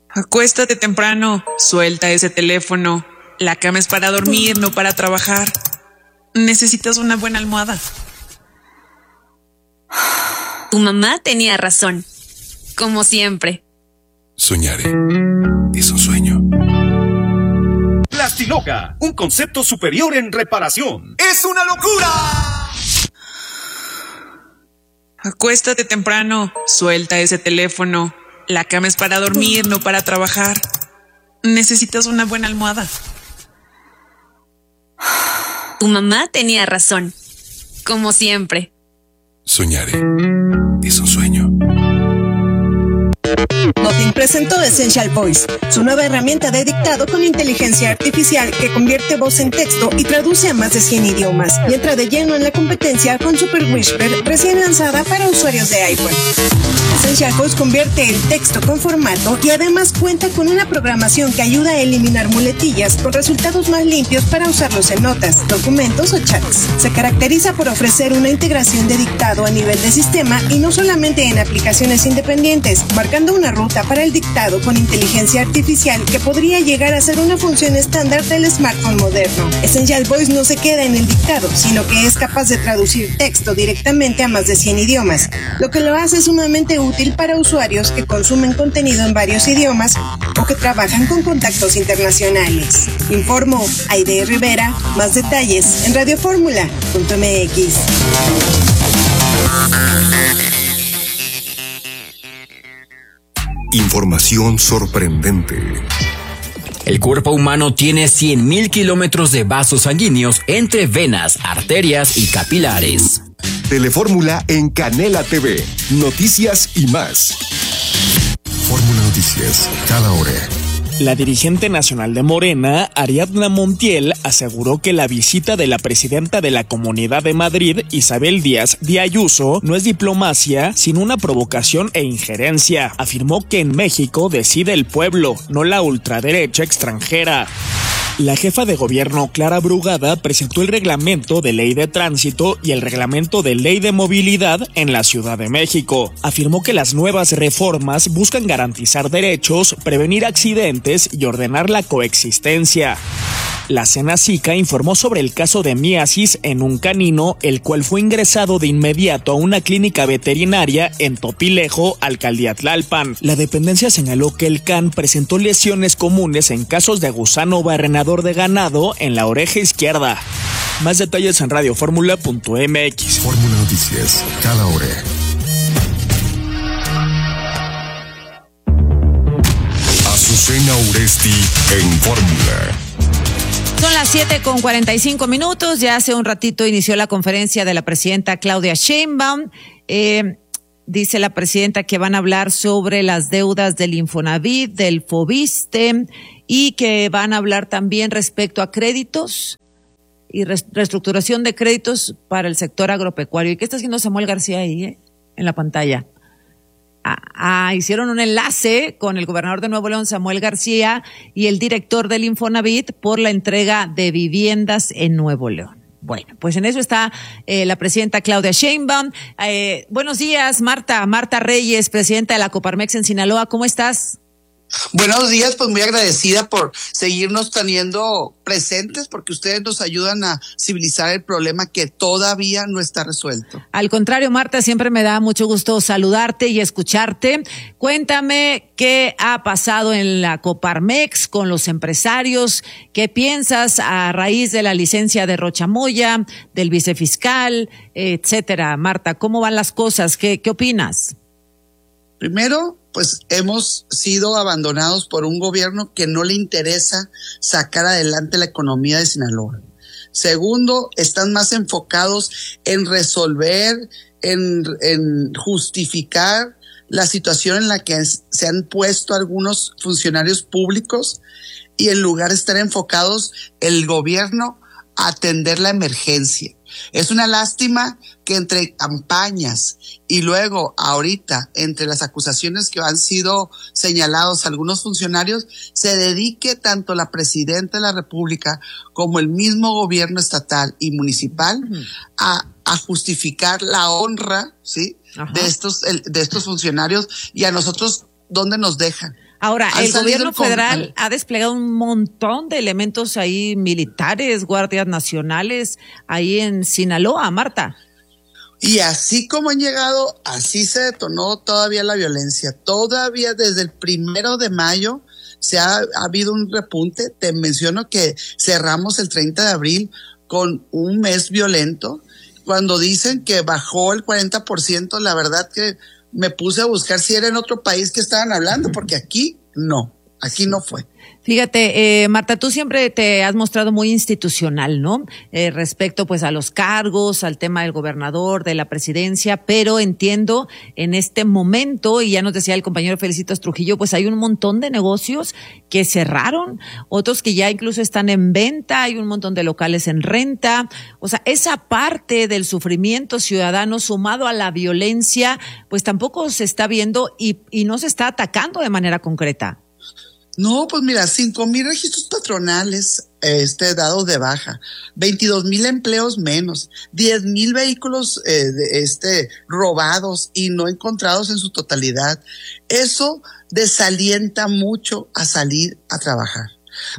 Acuéstate temprano, suelta ese teléfono. La cama es para dormir, no para trabajar. Necesitas una buena almohada. Tu mamá tenía razón, como siempre. Soñaré es un sueño. Plastiloca, un concepto superior en reparación. ¡Es una locura! Acuéstate temprano, suelta ese teléfono. La cama es para dormir, no para trabajar. Necesitas una buena almohada. Tu mamá tenía razón, como siempre. Soñaré es un sueño. Nothing presentó Essential Voice, su nueva herramienta de dictado con inteligencia artificial que convierte voz en texto y traduce a más de 100 idiomas, y entra de lleno en la competencia con Super Whisper, recién lanzada para usuarios de iPhone. Essential Voice convierte el texto con formato y además cuenta con una programación que ayuda a eliminar muletillas con resultados más limpios para usarlos en notas, documentos o chats. Se caracteriza por ofrecer una integración de dictado a nivel de sistema y no solamente en aplicaciones independientes, marcando una ruta para el dictado con inteligencia artificial que podría llegar a ser una función estándar del smartphone moderno. Essential Voice no se queda en el dictado, sino que es capaz de traducir texto directamente a más de 100 idiomas, lo que lo hace sumamente útil para usuarios que consumen contenido en varios idiomas o que trabajan con contactos internacionales. Informó Aide Rivera. Más detalles en radioformula.mx. Información sorprendente. El cuerpo humano tiene 100.000 kilómetros de vasos sanguíneos entre venas, arterias y capilares. Telefórmula en Canela TV. Noticias y más. Fórmula Noticias, cada hora. La dirigente nacional de Morena, Ariadna Montiel, aseguró que la visita de la presidenta de la Comunidad de Madrid, Isabel Díaz de Ayuso, no es diplomacia, sino una provocación e injerencia. Afirmó que en México decide el pueblo, no la ultraderecha extranjera. La jefa de gobierno, Clara Brugada, presentó el reglamento de ley de tránsito y el reglamento de ley de movilidad en la Ciudad de México. Afirmó que las nuevas reformas buscan garantizar derechos, prevenir accidentes y ordenar la coexistencia. La Senacica informó sobre el caso de miasis en un canino, el cual fue ingresado de inmediato a una clínica veterinaria en Topilejo, alcaldía Tlalpan. La dependencia señaló que el can presentó lesiones comunes en casos de gusano barrenador de ganado en la oreja izquierda. Más detalles en radioformula.mx. Fórmula Noticias, cada hora. Azucena Uresti en Fórmula. Son las 7:45. Ya hace un ratito inició la conferencia de la presidenta Claudia Sheinbaum. Dice la presidenta que van a hablar sobre las deudas del Infonavit, del Fobiste, y que van a hablar también respecto a créditos y reestructuración de créditos para el sector agropecuario. ¿Y qué está haciendo Samuel García ahí, en la pantalla? Hicieron un enlace con el gobernador de Nuevo León, Samuel García, y el director del Infonavit por la entrega de viviendas en Nuevo León. Bueno, pues en eso está la presidenta Claudia Sheinbaum. Buenos días, Marta Reyes, presidenta de la Coparmex en Sinaloa. ¿Cómo estás? Buenos días, pues muy agradecida por seguirnos teniendo presentes, porque ustedes nos ayudan a civilizar el problema que todavía no está resuelto. Al contrario, Marta, siempre me da mucho gusto saludarte y escucharte. Cuéntame qué ha pasado en la Coparmex con los empresarios, qué piensas a raíz de la licencia de Rochamoya, del vicefiscal, etcétera. Marta, ¿cómo van las cosas? ¿Qué opinas? Primero, pues hemos sido abandonados por un gobierno que no le interesa sacar adelante la economía de Sinaloa. Segundo, están más enfocados en resolver, en justificar la situación en la que se han puesto algunos funcionarios públicos, y en lugar de estar enfocados el gobierno a atender la emergencia. Es una lástima que entre campañas y luego ahorita entre las acusaciones que han sido señalados algunos funcionarios, se dedique tanto la presidenta de la República como el mismo gobierno estatal y municipal a justificar la honra, ¿sí? de estos funcionarios, y a nosotros, ¿dónde nos dejan? Ahora, el gobierno federal ha desplegado un montón de elementos ahí militares, guardias nacionales, ahí en Sinaloa, Marta. Y así como han llegado, así se detonó todavía la violencia. Todavía desde el 1 de mayo ha habido un repunte. Te menciono que cerramos el 30 de abril con un mes violento. Cuando dicen que bajó el 40%, la verdad que me puse a buscar si era en otro país que estaban hablando, porque aquí no fue. Fíjate, Marta, tú siempre te has mostrado muy institucional, ¿no? Respecto pues a los cargos, al tema del gobernador, de la presidencia, pero entiendo en este momento, y ya nos decía el compañero Felicitos Trujillo, pues hay un montón de negocios que cerraron, otros que ya incluso están en venta, hay un montón de locales en renta. O sea, esa parte del sufrimiento ciudadano sumado a la violencia, pues tampoco se está viendo y no se está atacando de manera concreta. No, pues mira, 5,000 registros patronales dados de baja, 22,000 empleos menos, 10,000 vehículos robados y no encontrados en su totalidad. Eso desalienta mucho a salir a trabajar.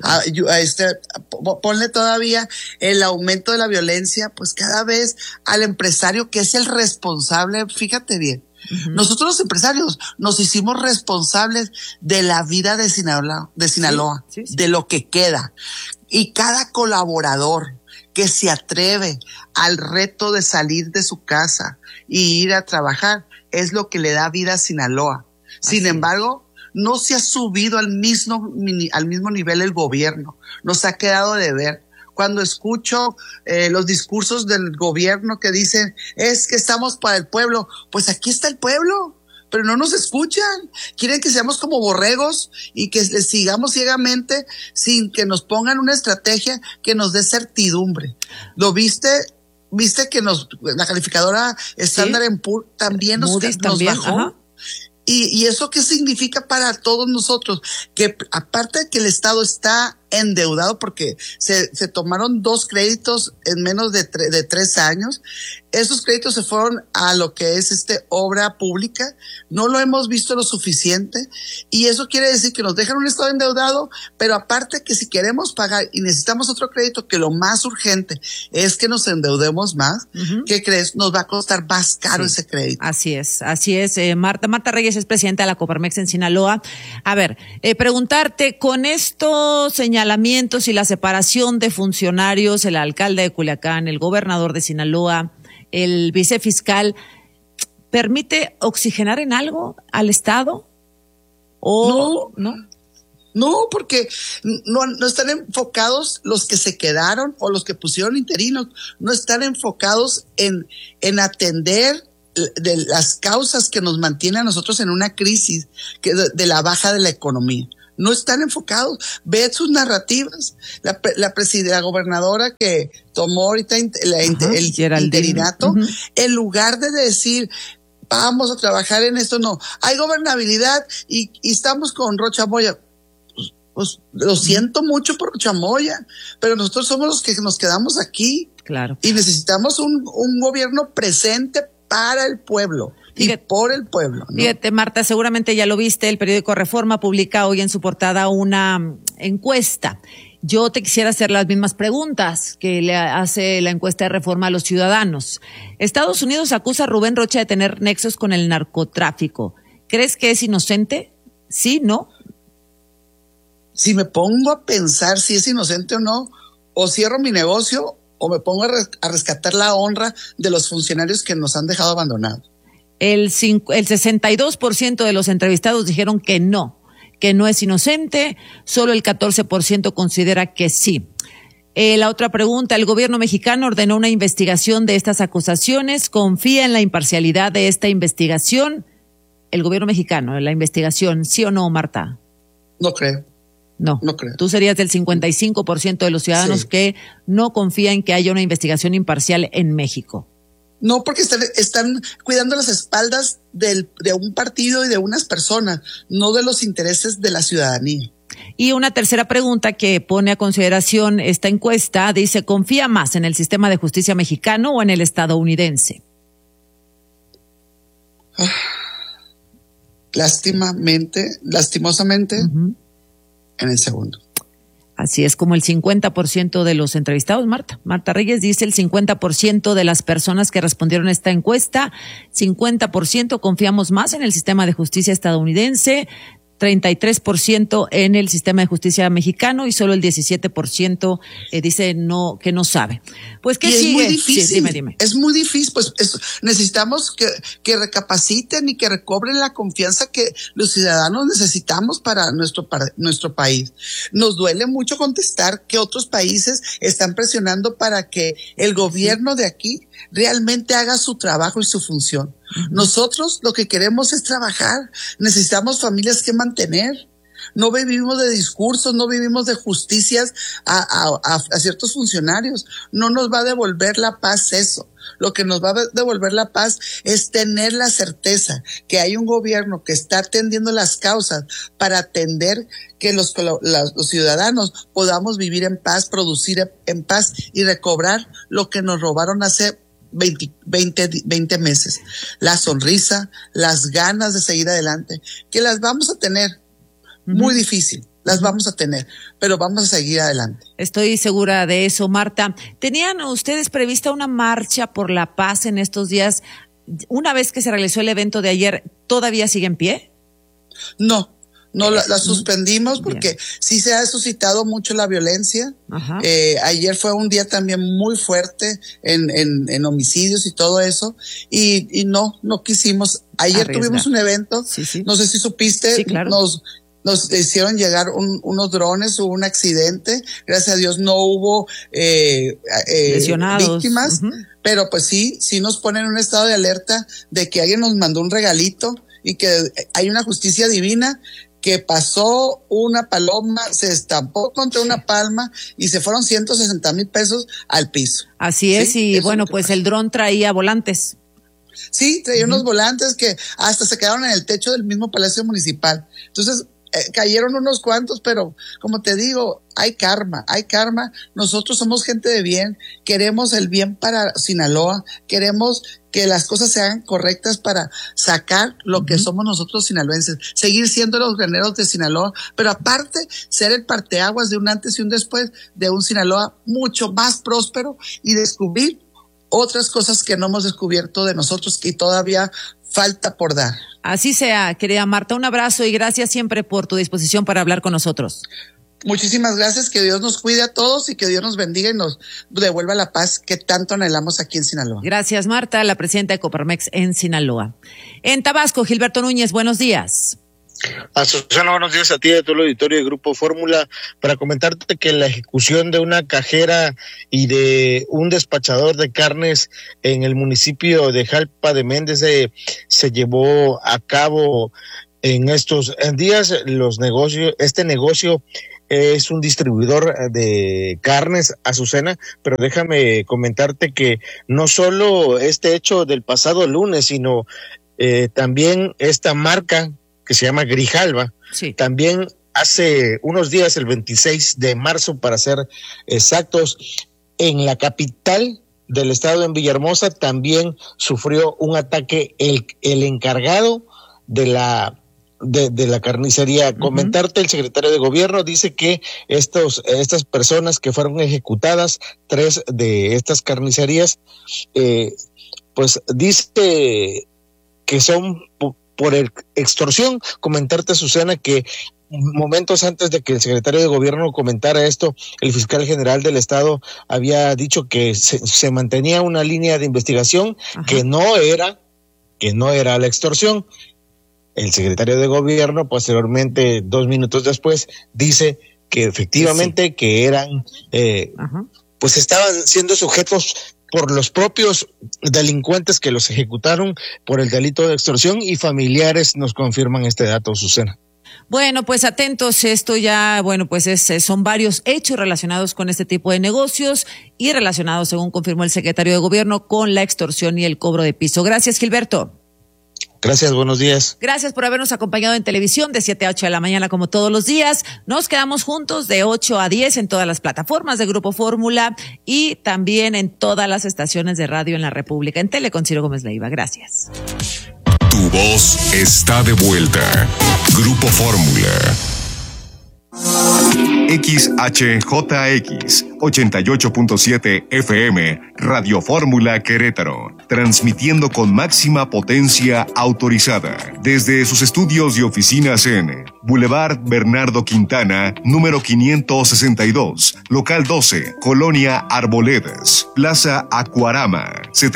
Ponle todavía el aumento de la violencia, pues cada vez al empresario que es el responsable, fíjate bien. Uh-huh. Nosotros los empresarios nos hicimos responsables de la vida de Sinaloa, sí. De lo que queda. Y cada colaborador que se atreve al reto de salir de su casa y ir a trabajar es lo que le da vida a Sinaloa. Sin embargo, no se ha subido al mismo nivel el gobierno. Nos ha quedado de ver. Cuando escucho los discursos del gobierno que dicen, es que estamos para el pueblo, pues aquí está el pueblo, pero no nos escuchan. Quieren que seamos como borregos y que les sigamos ciegamente sin que nos pongan una estrategia que nos dé certidumbre. ¿Lo viste? ¿Viste que la calificadora Standard & Poor's también nos bajó? Ajá. ¿Y eso qué significa para todos nosotros? Que aparte de que el Estado está endeudado porque se tomaron 2 créditos en menos de 3 años, esos créditos se fueron a lo que es obra pública, no lo hemos visto lo suficiente, y eso quiere decir que nos dejan un Estado endeudado, pero aparte que si queremos pagar y necesitamos otro crédito, que lo más urgente es que nos endeudemos más, uh-huh. ¿Qué crees? Nos va a costar más caro ese crédito. Así es. Marta Reyes es presidenta de la Coparmex en Sinaloa. A ver, preguntarte, con estos señalamientos y la separación de funcionarios, el alcalde de Culiacán, el gobernador de Sinaloa, el vicefiscal, ¿permite oxigenar en algo al Estado? ¿O no? No, porque no están enfocados los que se quedaron o los que pusieron interinos, no están enfocados en atender de las causas que nos mantienen a nosotros en una crisis de la baja de la economía. No están enfocados. Ve sus narrativas. La gobernadora que tomó ahorita el interinato, uh-huh. En lugar de decir, vamos a trabajar en esto, no. Hay gobernabilidad y estamos con Rocha Moya. Pues lo siento mucho por Rocha Moya, pero nosotros somos los que nos quedamos aquí. Claro. Y necesitamos un gobierno presente para el pueblo. Fíjate, y por el pueblo, ¿no? Fíjate, Marta, seguramente ya lo viste, el periódico Reforma publica hoy en su portada una encuesta. Yo te quisiera hacer las mismas preguntas que le hace la encuesta de Reforma a los ciudadanos. Estados Unidos acusa a Rubén Rocha de tener nexos con el narcotráfico. ¿Crees que es inocente? ¿Sí? ¿No? Si me pongo a pensar si es inocente o no, o cierro mi negocio o me pongo a rescatar la honra de los funcionarios que nos han dejado abandonados. El 62% de los entrevistados dijeron que no es inocente, solo el 14% considera que sí. La otra pregunta, el gobierno mexicano ordenó una investigación de estas acusaciones, ¿confía en la imparcialidad de esta investigación? El gobierno mexicano, en la investigación, ¿sí o no, Marta? No creo. No creo. Tú serías del 55% de los ciudadanos que no confían en que haya una investigación imparcial en México. No, porque están cuidando las espaldas de un partido y de unas personas, no de los intereses de la ciudadanía. Y una tercera pregunta que pone a consideración esta encuesta, dice, ¿confía más en el sistema de justicia mexicano o en el estadounidense? lastimosamente, en el segundo. Así es, como el 50% de los entrevistados, Marta Reyes dice el 50% de las personas que respondieron a esta encuesta, 50% confiamos más en el sistema de justicia estadounidense, 33% en el sistema de justicia mexicano y solo el 17% dice que no sabe. Pues, ¿qué sigue? Es muy difícil. Sí, dime. Es muy difícil, pues necesitamos que recapaciten y que recobren la confianza que los ciudadanos necesitamos para nuestro país. Nos duele mucho contestar que otros países están presionando para que el gobierno de aquí realmente haga su trabajo y su función. Nosotros lo que queremos es trabajar, necesitamos familias que mantener. No vivimos de discursos, no vivimos de justicias a ciertos funcionarios. No nos va a devolver la paz eso. Lo que nos va a devolver la paz es tener la certeza que hay un gobierno que está atendiendo las causas para atender que los ciudadanos podamos vivir en paz, producir en paz y recobrar lo que nos robaron hace 20 meses. La sonrisa, las ganas de seguir adelante, que las vamos a tener. Muy difícil, las vamos a tener, pero vamos a seguir adelante. Estoy segura de eso, Marta. ¿Tenían ustedes prevista una marcha por la paz en estos días? Una vez que se realizó el evento de ayer, ¿todavía sigue en pie? No, la suspendimos porque sí se ha suscitado mucho la violencia. Ayer fue un día también muy fuerte en homicidios y todo eso, y no quisimos. Ayer tuvimos un evento, no sé si supiste, claro. Nos hicieron llegar unos drones, hubo un accidente, gracias a Dios no hubo lesionados, víctimas, pero pues sí nos ponen en un estado de alerta de que alguien nos mandó un regalito y que hay una justicia divina, que pasó una paloma, se estampó contra una palma y se fueron 160,000 pesos al piso. Así es, ¿sí? Y bueno, pues el dron traía volantes. Sí, traía unos volantes que hasta se quedaron en el techo del mismo Palacio Municipal. Entonces, cayeron unos cuantos, pero como te digo, hay karma. Nosotros somos gente de bien, queremos el bien para Sinaloa, queremos que las cosas se hagan correctas para sacar lo que somos nosotros sinaloenses, seguir siendo los graneros de Sinaloa, pero aparte ser el parteaguas de un antes y un después de un Sinaloa mucho más próspero y descubrir otras cosas que no hemos descubierto de nosotros que todavía falta por dar. Así sea, querida Marta, un abrazo y gracias siempre por tu disposición para hablar con nosotros. Muchísimas gracias, que Dios nos cuide a todos y que Dios nos bendiga y nos devuelva la paz que tanto anhelamos aquí en Sinaloa. Gracias, Marta, la presidenta de Coparmex en Sinaloa. En Tabasco, Gilberto Núñez, buenos días. Susana, buenos días a ti y a todo el auditorio de Grupo Fórmula, para comentarte que la ejecución de una cajera y de un despachador de carnes en el municipio de Jalpa de Méndez se llevó a cabo en estos días. Este negocio es un distribuidor de carnes, Azucena, pero déjame comentarte que no solo este hecho del pasado lunes, sino también esta marca que se llama Grijalva, también hace unos días, el 26 de marzo, para ser exactos, en la capital del estado, en Villahermosa, también sufrió un ataque el encargado de la carnicería. Comentarte, el secretario de gobierno dice que estas personas que fueron ejecutadas, 3 de estas carnicerías, pues dice que son por extorsión. Comentarte, Susana, que momentos antes de que el secretario de gobierno comentara esto, el fiscal general del estado había dicho que se mantenía una línea de investigación, que no era la extorsión. El secretario de gobierno, posteriormente, 2 minutos después, dice que efectivamente que eran, pues estaban siendo sujetos por los propios delincuentes que los ejecutaron por el delito de extorsión, y familiares nos confirman este dato, Susana. Bueno, pues atentos, esto ya, pues son varios hechos relacionados con este tipo de negocios y relacionados, según confirmó el secretario de gobierno, con la extorsión y el cobro de piso. Gracias, Gilberto. Gracias, buenos días. Gracias por habernos acompañado en televisión de 7 a 8 de la mañana, como todos los días. Nos quedamos juntos de 8 a 10 en todas las plataformas de Grupo Fórmula y también en todas las estaciones de radio en la República. En Tele con Ciro Gómez Leiva. Gracias. Tu tu voz está de vuelta. Grupo Fórmula. XHJX 88.7 FM, Radio Fórmula Querétaro, transmitiendo con máxima potencia autorizada desde sus estudios y oficinas en Boulevard Bernardo Quintana, número 562, local 12, Colonia Arboledas, Plaza Acuarama,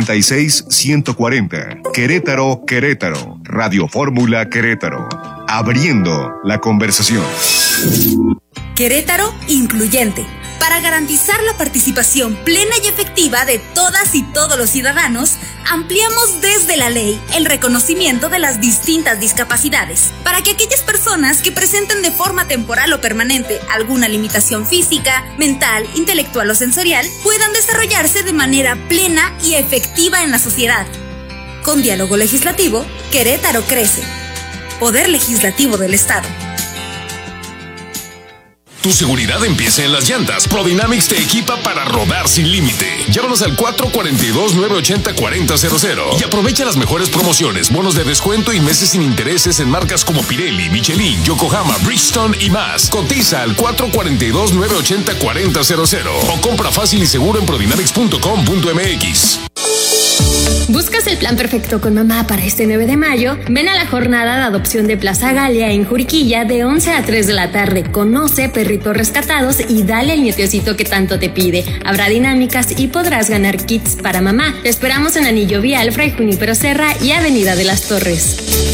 76140, Querétaro, Querétaro, Radio Fórmula Querétaro, abriendo la conversación. Querétaro incluyente. Para garantizar la participación plena y efectiva de todas y todos los ciudadanos, ampliamos desde la ley el reconocimiento de las distintas discapacidades, para que aquellas personas que presenten de forma temporal o permanente alguna limitación física, mental, intelectual o sensorial puedan desarrollarse de manera plena y efectiva en la sociedad. Con diálogo legislativo, Querétaro crece. Poder Legislativo del Estado. Tu seguridad empieza en las llantas. ProDynamics te equipa para rodar sin límite. Llámanos al 442-980-4000 y aprovecha las mejores promociones, bonos de descuento y meses sin intereses en marcas como Pirelli, Michelin, Yokohama, Bridgestone y más. Cotiza al 442-980-4000 o compra fácil y seguro en prodynamics.com.mx. ¿Buscas el plan perfecto con mamá para este 9 de mayo? Ven a la jornada de adopción de Plaza Galia en Juriquilla de 11 a 3 de la tarde. Conoce perritos rescatados y dale al nietecito que tanto te pide. Habrá dinámicas y podrás ganar kits para mamá. Te esperamos en Anillo Vial, Fray Junípero Serra y Avenida de las Torres.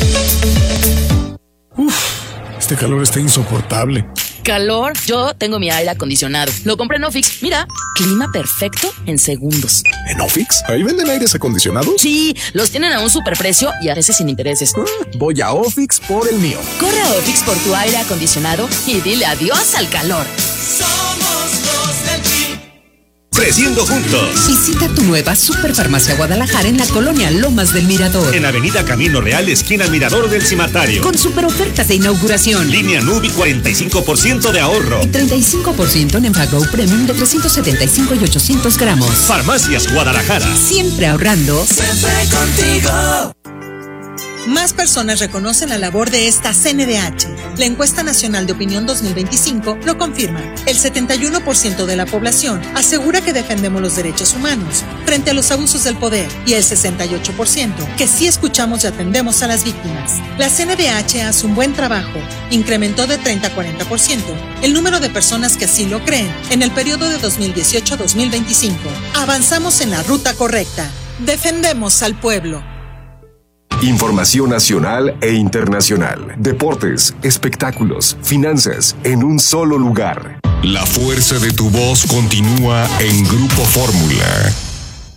Este calor está insoportable. ¿Calor? Yo tengo mi aire acondicionado. Lo compré en Ofix. Mira, clima perfecto en segundos. ¿En Ofix? ¿Ahí venden aires acondicionados? Sí, los tienen a un superprecio y a veces sin intereses. Voy a Ofix por el mío. Corre a Ofix por tu aire acondicionado y dile adiós al calor. Somos los del Chi. Creciendo juntos. Visita tu nueva Superfarmacia Guadalajara en la colonia Lomas del Mirador. En Avenida Camino Real, esquina Mirador del Cimatario. Con super ofertas de inauguración. Línea Nubi, 45% de ahorro. Y 35% en Enfagrow Premium de 375 y 800 gramos. Farmacias Guadalajara. Siempre ahorrando. Siempre contigo. Más personas reconocen la labor de esta CNDH. La Encuesta Nacional de Opinión 2025 lo confirma. El 71% de la población asegura que defendemos los derechos humanos frente a los abusos del poder y el 68% que sí escuchamos y atendemos a las víctimas. La CNDH hace un buen trabajo. Incrementó de 30 a 40% el número de personas que así lo creen en el periodo de 2018 a 2025. Avanzamos en la ruta correcta. Defendemos al pueblo. Información nacional e internacional, deportes, espectáculos, finanzas, en un solo lugar. La fuerza de tu voz continúa en Grupo Fórmula.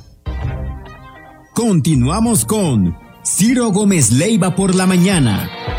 Continuamos con Ciro Gómez Leiva por la mañana.